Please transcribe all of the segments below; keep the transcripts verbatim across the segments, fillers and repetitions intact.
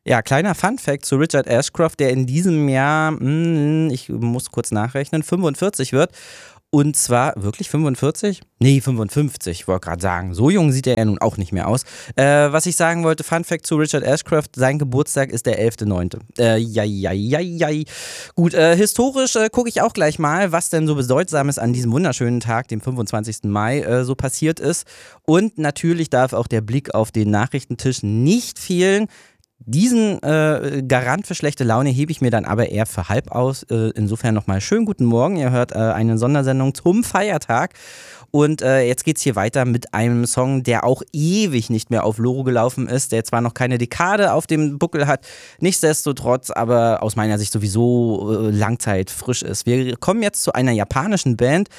Ja, kleiner Funfact zu Richard Ashcroft, der in diesem Jahr, mh, ich muss kurz nachrechnen, fünfundvierzig wird. Und zwar, wirklich fünfundvierzig? Nee, fünfundfünfzig, ich wollte gerade sagen. So jung sieht er ja nun auch nicht mehr aus. Äh, was ich sagen wollte, Funfact zu Richard Ashcroft, sein Geburtstag ist der elfter neunter Äh, jai, jai, jai, jai. Gut, äh, historisch äh, gucke ich auch gleich mal, was denn so Bedeutsames an diesem wunderschönen Tag, dem fünfundzwanzigsten Mai, äh, so passiert ist. Und natürlich darf auch der Blick auf den Nachrichtentisch nicht fehlen. Diesen äh, Garant für schlechte Laune hebe ich mir dann aber eher für halb aus. Äh, insofern nochmal schönen guten Morgen. Ihr hört äh, eine Sondersendung zum Feiertag. Und äh, jetzt geht's hier weiter mit einem Song, der auch ewig nicht mehr auf Loro gelaufen ist, der zwar noch keine Dekade auf dem Buckel hat, nichtsdestotrotz aber aus meiner Sicht sowieso äh, Langzeit frisch ist. Wir kommen jetzt zu einer japanischen Band,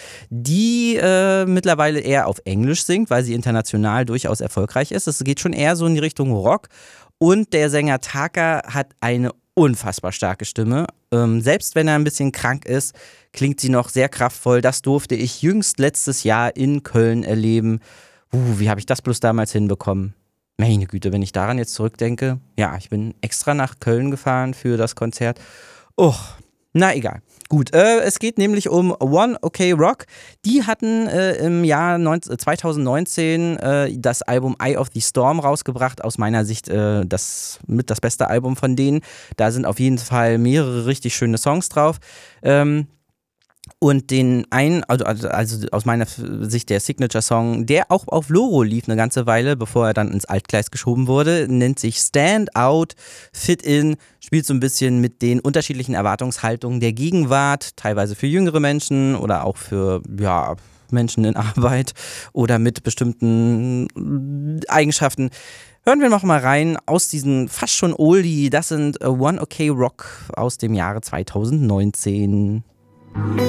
die äh, mittlerweile eher auf Englisch singt, weil sie international durchaus erfolgreich ist. Es geht schon eher so in die Richtung Rock. Und der Sänger Taka hat eine unfassbar starke Stimme. Ähm, selbst wenn er ein bisschen krank ist, klingt sie noch sehr kraftvoll. Das durfte ich jüngst letztes Jahr in Köln erleben. Uh, wie habe ich das bloß damals hinbekommen? Meine Güte, wenn ich daran jetzt zurückdenke. Ja, ich bin extra nach Köln gefahren für das Konzert. Oh, na egal. Gut, äh, es geht nämlich um One Ok Rock. Die hatten äh, im Jahr neunzehn, zwanzig neunzehn äh, das Album Eye of the Storm rausgebracht. Aus meiner Sicht äh, das mit das beste Album von denen. Da sind auf jeden Fall mehrere richtig schöne Songs drauf. Ähm, Und den einen, also, also, also aus meiner Sicht der Signature-Song, der auch auf Loro lief eine ganze Weile, bevor er dann ins Altgleis geschoben wurde, nennt sich Stand Out, Fit In, spielt so ein bisschen mit den unterschiedlichen Erwartungshaltungen der Gegenwart, teilweise für jüngere Menschen oder auch für, ja, Menschen in Arbeit oder mit bestimmten Eigenschaften. Hören wir noch mal rein aus diesen fast schon Oldie, das sind One Ok Rock aus dem Jahre zwanzig neunzehn.